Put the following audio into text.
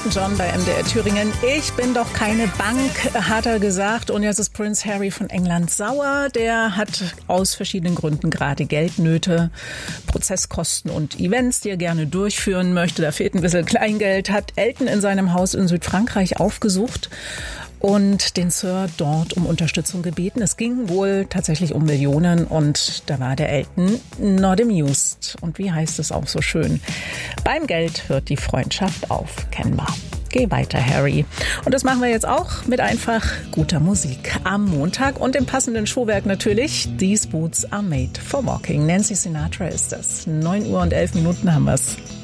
Elton John bei MDR Thüringen. Ich bin doch keine Bank, hat er gesagt. Und jetzt ist Prince Harry von England sauer. Der hat aus verschiedenen Gründen gerade Geldnöte, Prozesskosten und Events, die er gerne durchführen möchte. Da fehlt ein bisschen Kleingeld. Hat Elton in seinem Haus in Südfrankreich aufgesucht und den Sir dort um Unterstützung gebeten. Es ging wohl tatsächlich um Millionen und da war der Elton not amused. Und wie heißt es auch so schön? Beim Geld hört die Freundschaft auf, kennbar. Geh weiter, Harry. Und das machen wir jetzt auch mit einfach guter Musik am Montag und im passenden Showwerk natürlich. These Boots are made for walking. Nancy Sinatra ist das. 9:11 haben wir's.